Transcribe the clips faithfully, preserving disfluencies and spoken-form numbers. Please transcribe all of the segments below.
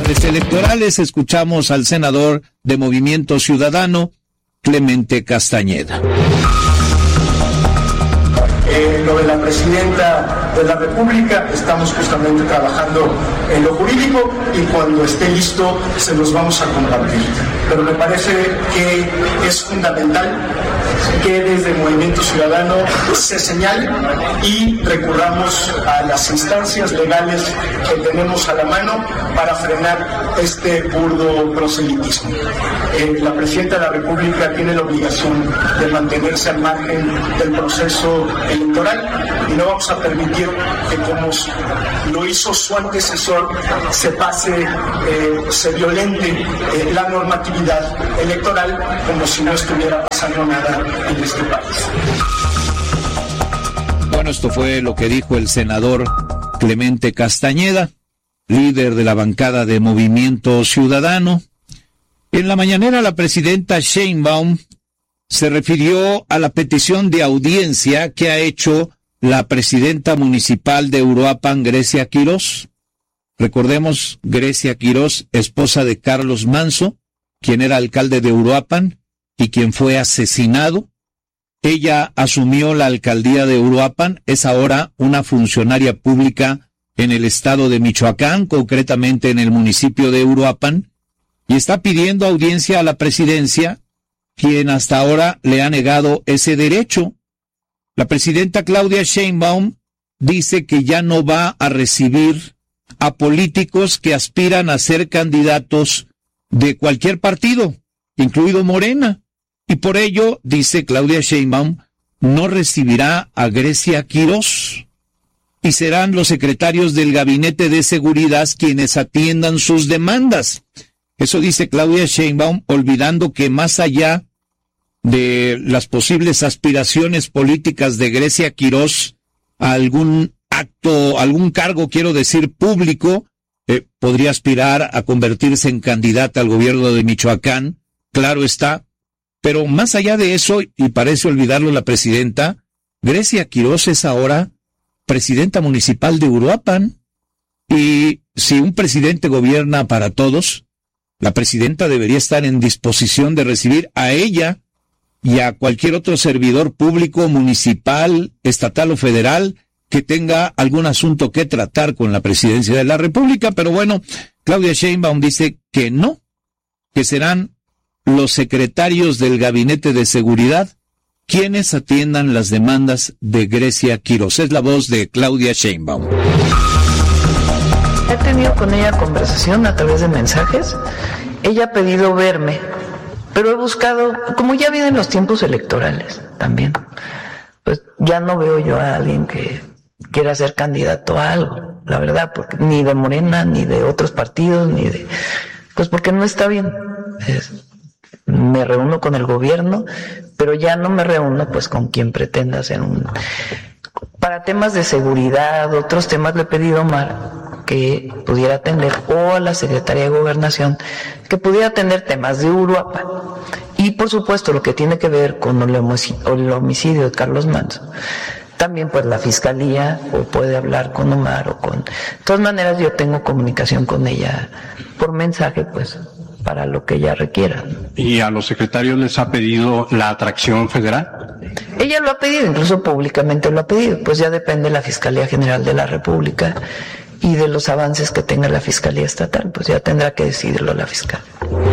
autoridades electorales. Escuchamos al senador de Movimiento Ciudadano, Clemente Castañeda. Eh, lo de la presidenta de la República, estamos justamente trabajando en lo jurídico y cuando esté listo se los vamos a compartir. Pero me parece que es fundamental que desde el Movimiento Ciudadano se señale y recurramos a las instancias legales que tenemos a la mano para frenar este burdo proselitismo. Eh, la presidenta de la República tiene la obligación de mantenerse al margen del proceso electoral y no vamos a permitir que, como lo hizo su antecesor, se pase, eh, se violente eh, la normatividad electoral como si no estuviera pasando nada en este país. Bueno, esto fue lo que dijo el senador Clemente Castañeda, líder de la bancada de Movimiento Ciudadano. En la mañanera, la presidenta Sheinbaum se refirió a la petición de audiencia que ha hecho la presidenta municipal de Uruapan, Grecia Quirós. Recordemos, Grecia Quirós, esposa de Carlos Manso, quien era alcalde de Uruapan y quien fue asesinado. Ella asumió la alcaldía de Uruapan, es ahora una funcionaria pública en el estado de Michoacán, concretamente en el municipio de Uruapan, y está pidiendo audiencia a la presidencia, quien hasta ahora le ha negado ese derecho. La presidenta Claudia Sheinbaum dice que ya no va a recibir a políticos que aspiran a ser candidatos de cualquier partido, incluido Morena. Y por ello, dice Claudia Sheinbaum, no recibirá a Grecia Quirós. Y serán los secretarios del Gabinete de Seguridad quienes atiendan sus demandas. Eso dice Claudia Sheinbaum, olvidando que más allá de las posibles aspiraciones políticas de Grecia Quirós a algún acto, algún cargo, quiero decir, público, eh, podría aspirar a convertirse en candidata al gobierno de Michoacán, claro está, pero más allá de eso, y parece olvidarlo la presidenta, Grecia Quirós es ahora presidenta municipal de Uruapan, y si un presidente gobierna para todos, la presidenta debería estar en disposición de recibir a ella y a cualquier otro servidor público, municipal, estatal o federal, que tenga algún asunto que tratar con la presidencia de la República. Pero bueno, Claudia Sheinbaum dice que no, que serán los secretarios del Gabinete de Seguridad quienes atiendan las demandas de Grecia Quirós. Es la voz de Claudia Sheinbaum. He tenido con ella conversación a través de mensajes. Ella ha pedido verme, pero he buscado, como ya vienen los tiempos electorales también, pues ya no veo yo a alguien que quiera ser candidato a algo, la verdad, porque ni de Morena, ni de otros partidos, ni de... Pues porque no está bien. Es, me reúno con el gobierno, pero ya no me reúno pues con quien pretenda ser un... Para temas de seguridad, otros temas, le he pedido a Omar que pudiera atender, o a la Secretaría de Gobernación, que pudiera atender temas de Uruapan. Y por supuesto lo que tiene que ver con el homicidio de Carlos Manso. También pues la Fiscalía, o puede hablar con Omar, o con... De todas maneras yo tengo comunicación con ella por mensaje, pues, para lo que ella requiera. ¿Y a los secretarios les ha pedido la atracción federal? Ella lo ha pedido, incluso públicamente lo ha pedido, pues ya depende de la Fiscalía General de la República y de los avances que tenga la Fiscalía Estatal, pues ya tendrá que decidirlo la fiscal.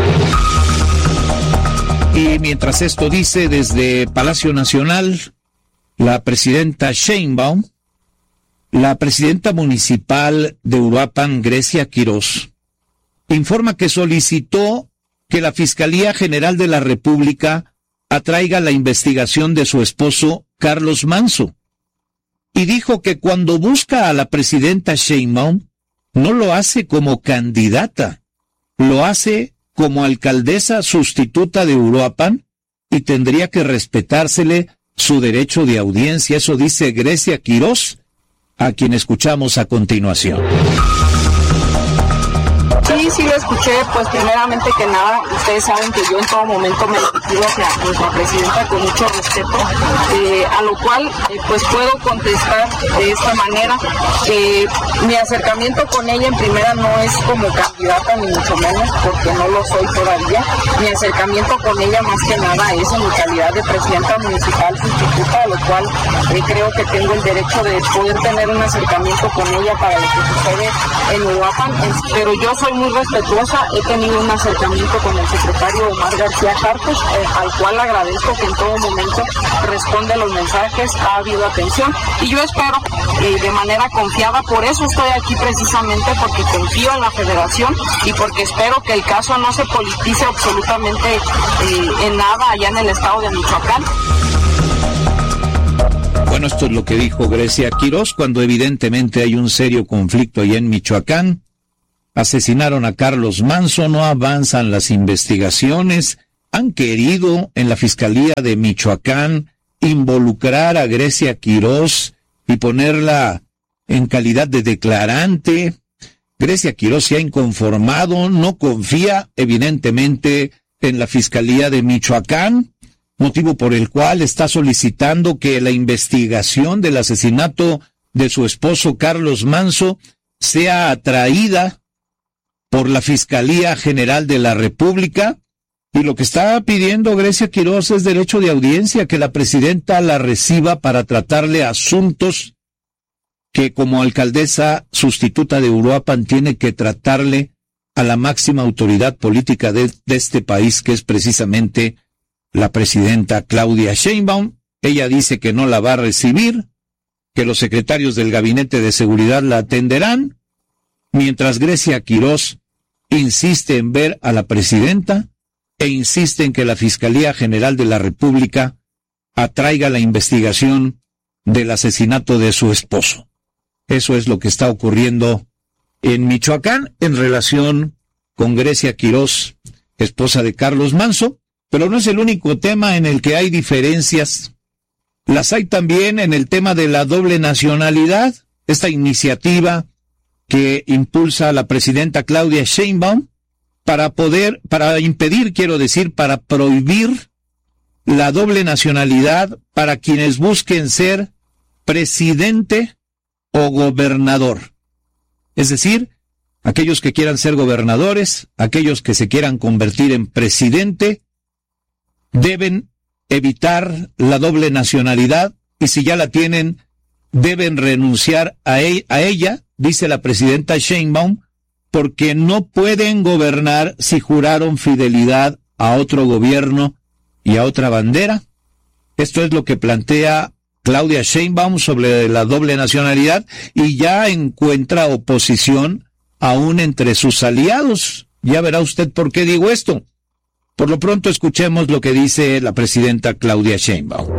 Y mientras esto dice, desde Palacio Nacional, la presidenta Sheinbaum, la presidenta municipal de Uruapan, Grecia Quirós, informa que solicitó que la Fiscalía General de la República atraiga la investigación de su esposo Carlos Manso, y dijo que cuando busca a la presidenta Sheinbaum no lo hace como candidata, lo hace como alcaldesa sustituta de Uruapan y tendría que respetársele su derecho de audiencia. Eso dice Grecia Quirós, a quien escuchamos a continuación. Sí, Sí, sí lo escuché. Pues primeramente que nada, ustedes saben que yo en todo momento me he dirigido hacia nuestra presidenta con mucho respeto, eh, a lo cual eh, pues puedo contestar de esta manera. Eh, mi acercamiento con ella en primera no es como candidata ni mucho menos, porque no lo soy todavía. Mi acercamiento con ella más que nada es en mi calidad de presidenta municipal sustituta, a lo cual eh, creo que tengo el derecho de poder tener un acercamiento con ella para lo que sucede en Uruapan, pero yo soy muy respetuosa. He tenido un acercamiento con el secretario Omar García Carpos, eh, al cual agradezco que en todo momento responde los mensajes, ha habido atención y yo espero eh, de manera confiada, por eso estoy aquí precisamente, porque confío en la federación y porque espero que el caso no se politice absolutamente eh, en nada allá en el estado de Michoacán. Bueno, esto es lo que dijo Grecia Quirós cuando evidentemente hay un serio conflicto allá en Michoacán. Asesinaron a Carlos Manso, no avanzan las investigaciones. Han querido en la Fiscalía de Michoacán involucrar a Grecia Quirós y ponerla en calidad de declarante. Grecia Quirós se ha inconformado, no confía evidentemente en la Fiscalía de Michoacán, motivo por el cual está solicitando que la investigación del asesinato de su esposo Carlos Manso sea atraída por la Fiscalía General de la República, y lo que está pidiendo Grecia Quirós es derecho de audiencia, que la presidenta la reciba para tratarle asuntos que como alcaldesa sustituta de Uruapan tiene que tratarle a la máxima autoridad política de, de este país, que es precisamente la presidenta Claudia Sheinbaum. Ella dice que no la va a recibir, que los secretarios del Gabinete de Seguridad la atenderán, mientras Grecia Quirós insiste en ver a la presidenta e insiste en que la Fiscalía General de la República atraiga la investigación del asesinato de su esposo. Eso es lo que está ocurriendo en Michoacán en relación con Grecia Quirós, esposa de Carlos Manso, pero no es el único tema en el que hay diferencias. Las hay también en el tema de la doble nacionalidad, esta iniciativa que impulsa la presidenta Claudia Sheinbaum para poder, para impedir, quiero decir, para prohibir la doble nacionalidad para quienes busquen ser presidente o gobernador. Es decir, aquellos que quieran ser gobernadores, aquellos que se quieran convertir en presidente, deben evitar la doble nacionalidad, y si ya la tienen, deben renunciar a, e- a ella, dice la presidenta Sheinbaum, porque no pueden gobernar si juraron fidelidad a otro gobierno y a otra bandera. Esto es lo que plantea Claudia Sheinbaum sobre la doble nacionalidad, y ya encuentra oposición aún entre sus aliados. Ya verá usted por qué digo esto. Por lo pronto escuchemos lo que dice la presidenta Claudia Sheinbaum.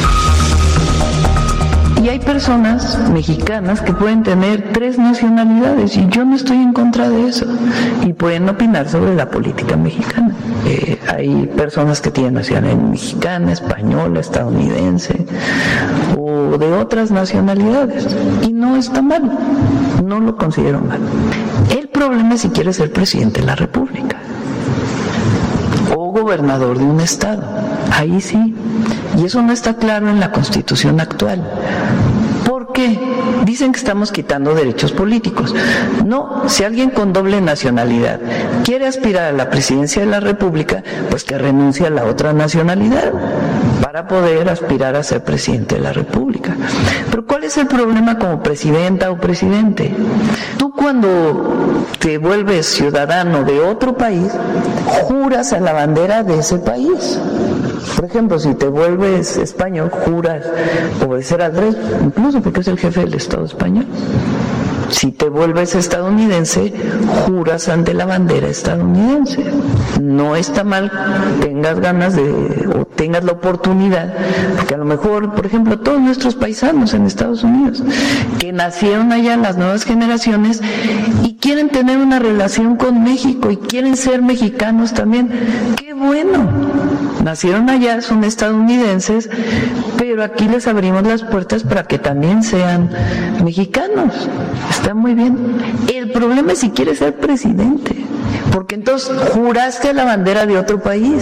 Y hay personas mexicanas que pueden tener tres nacionalidades y yo no estoy en contra de eso. Y pueden opinar sobre la política mexicana. Eh, hay personas que tienen nacionalidad mexicana, española, estadounidense o de otras nacionalidades. Y no está mal. No lo considero mal. El problema es si quiere ser presidente de la República o gobernador de un estado. Ahí sí. Y eso no está claro en la Constitución actual. ¿Por qué? Dicen que estamos quitando derechos políticos. No, si alguien con doble nacionalidad quiere aspirar a la presidencia de la República, pues que renuncie a la otra nacionalidad para poder aspirar a ser presidente de la República. Pero ¿cuál es el problema como presidenta o presidente? Tú cuando te vuelves ciudadano de otro país, juras a la bandera de ese país. Por ejemplo, si te vuelves español, juras obedecer al rey, incluso porque es el jefe del Estado español. Si te vuelves estadounidense, juras ante la bandera estadounidense. No está mal, tengas ganas de, o tengas la oportunidad, porque a lo mejor, por ejemplo, todos nuestros paisanos en Estados Unidos, que nacieron allá, las nuevas generaciones, y quieren tener una relación con México, y quieren ser mexicanos también. ¡Qué bueno! Nacieron allá, son estadounidenses, pero aquí les abrimos las puertas para que también sean mexicanos. Está muy bien. El problema es si quiere ser presidente. porque entonces juraste a la bandera de otro país.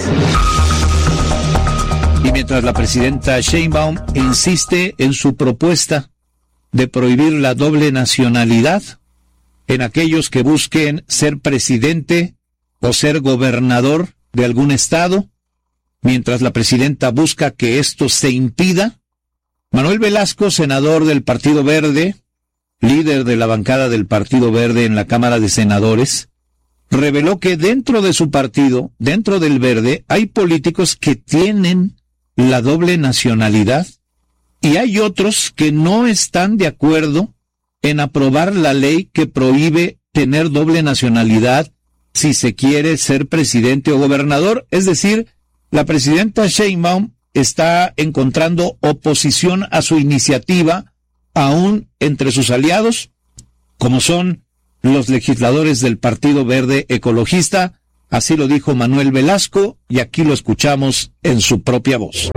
Y mientras la presidenta Sheinbaum insiste en su propuesta de prohibir la doble nacionalidad en aquellos que busquen ser presidente o ser gobernador de algún estado, mientras la presidenta busca que esto se impida, Manuel Velasco, senador del Partido Verde, líder de la bancada del Partido Verde en la Cámara de Senadores, reveló que dentro de su partido, dentro del Verde, hay políticos que tienen la doble nacionalidad y hay otros que no están de acuerdo en aprobar la ley que prohíbe tener doble nacionalidad si se quiere ser presidente o gobernador. Es decir, la presidenta Sheinbaum está encontrando oposición a su iniciativa, aún entre sus aliados, como son los legisladores del Partido Verde Ecologista. Así lo dijo Manuel Velasco, y aquí lo escuchamos en su propia voz.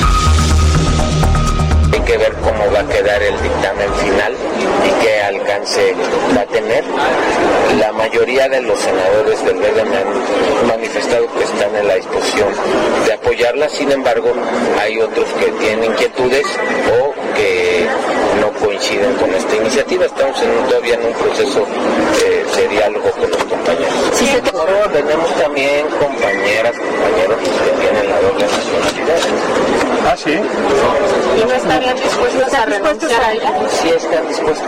Hay que ver cómo va a quedar el dictamen final y qué alcance va a tener. La mayoría de los senadores del Verde me han manifestado que están en la disposición de apoyarla. Sin embargo, hay otros que tienen inquietudes o que no coinciden con esta iniciativa. Estamos en un, todavía en un proceso eh, de diálogo con los compañeros. Sí, pero tenemos también compañeras, compañeros que tienen la doble nacionalidad. Ah, sí. ¿Y no estarían dispuestos a renunciar a ella? Sí, están dispuestos.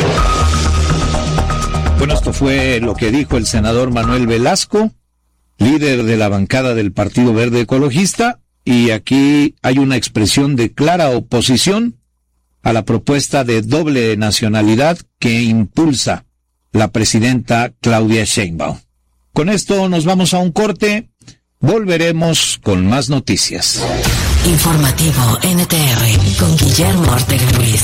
Bueno, esto fue lo que dijo el senador Manuel Velasco, líder de la bancada del Partido Verde Ecologista, y aquí hay una expresión de clara oposición a la propuesta de doble nacionalidad que impulsa la presidenta Claudia Sheinbaum. Con esto nos vamos a un corte, volveremos con más noticias. Informativo N T R con Guillermo Ortega Ruiz.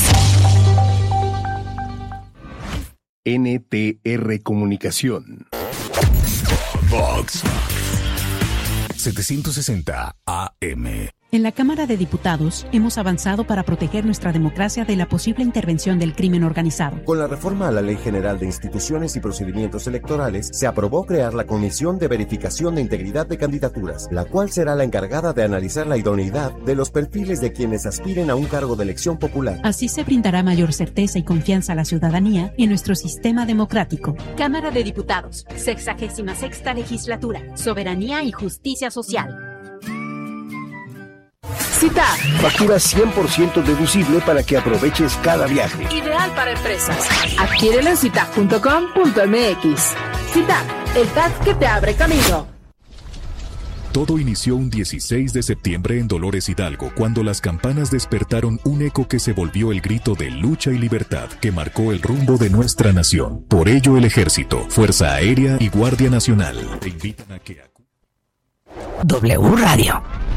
N T R Comunicación. Vox setecientos sesenta A M. En la Cámara de Diputados hemos avanzado para proteger nuestra democracia de la posible intervención del crimen organizado. Con la reforma a la Ley General de Instituciones y Procedimientos Electorales, se aprobó crear la Comisión de Verificación de Integridad de Candidaturas, la cual será la encargada de analizar la idoneidad de los perfiles de quienes aspiren a un cargo de elección popular. Así se brindará mayor certeza y confianza a la ciudadanía en nuestro sistema democrático. Cámara de Diputados, sexagésima sexta legislatura, Soberanía y Justicia Social. CITAD. Factura cien por ciento deducible para que aproveches cada viaje. Ideal para empresas. Adquiérelo en citad punto com punto m x. CITAD, el T A D que te abre camino. Todo inició un dieciséis de septiembre en Dolores Hidalgo, cuando las campanas despertaron un eco que se volvió el grito de lucha y libertad que marcó el rumbo de nuestra nación. Por ello, el Ejército, Fuerza Aérea y Guardia Nacional te invitan a que... W Radio.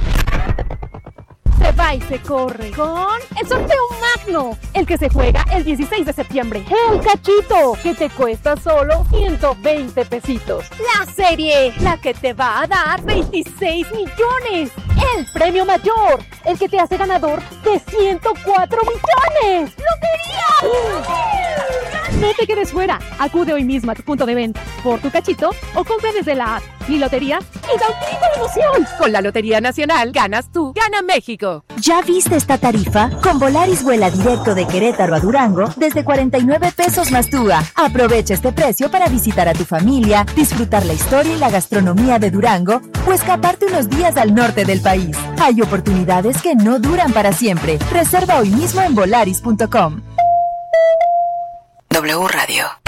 Se va y se corre con el sorteo magno, el que se juega el dieciséis de septiembre. El cachito, que te cuesta solo ciento veinte pesitos. La serie, la que te va a dar veintiséis millones. El premio mayor, el que te hace ganador de ciento cuatro millones. ¡Lotería! No te quedes fuera. Acude hoy mismo a tu punto de venta por tu cachito o compra desde la app Mi Lotería y da un grito de emoción. Con la Lotería Nacional ganas tú, gana México. ¿Ya viste esta tarifa? Con Volaris vuela directo de Querétaro a Durango desde cuarenta y nueve pesos más T U A. Aprovecha este precio para visitar a tu familia, disfrutar la historia y la gastronomía de Durango o escaparte unos días al norte del país. Hay oportunidades que no duran para siempre. Reserva hoy mismo en volaris punto com. W Radio.